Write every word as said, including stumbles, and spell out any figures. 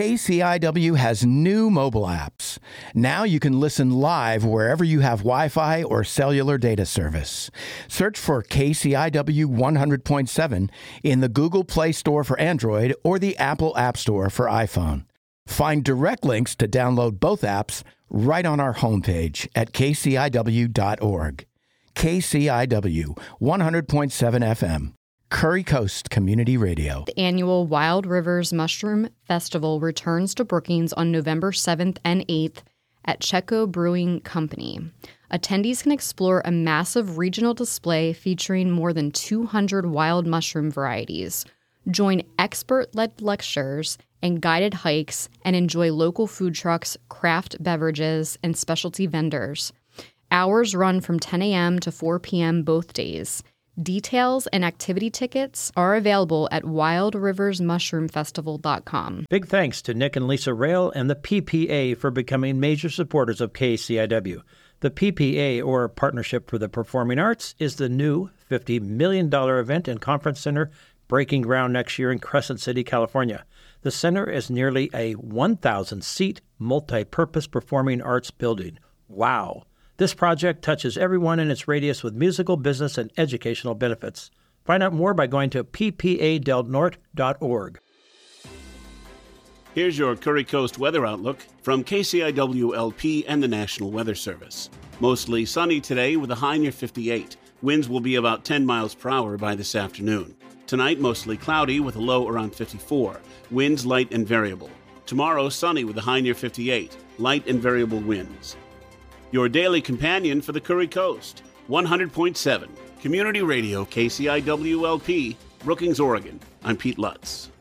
K C I W has new mobile apps. Now you can listen live wherever you have Wi-Fi or cellular data service. Search for K C I W one hundred point seven in the Google Play Store for Android or the Apple App Store for iPhone. Find direct links to download both apps right on our homepage at k c i w dot org. K C I W one hundred point seven F M. Curry Coast Community Radio. The annual Wild Rivers Mushroom Festival returns to Brookings on November seventh and eighth at Checo Brewing Company. Attendees can explore a massive regional display featuring more than two hundred wild mushroom varieties, join expert-led lectures and guided hikes, and enjoy local food trucks, craft beverages, and specialty vendors. Hours run from ten a.m. to four p.m. both days. Details and activity tickets are available at wild rivers mushroom festival dot com. Big thanks to Nick and Lisa Rail and the P P A for becoming major supporters of K C I W. The P P A, or Partnership for the Performing Arts, is the new fifty million dollars event and conference center breaking ground next year in Crescent City, California. The center is nearly a one thousand seat multi-purpose performing arts building. Wow! This project touches everyone in its radius with musical, business, and educational benefits. Find out more by going to p p a del norte dot org. Here's your Curry Coast weather outlook from K C I W L P and the National Weather Service. Mostly sunny today with a high near fifty-eight. Winds will be about ten miles per hour by this afternoon. Tonight, mostly cloudy with a low around fifty-four. Winds light and variable. Tomorrow, sunny with a high near fifty-eight. Light and variable winds. Your daily companion for the Curry Coast, one hundred point seven. Community Radio, K C I W L P, Brookings, Oregon. I'm Pete Lutz.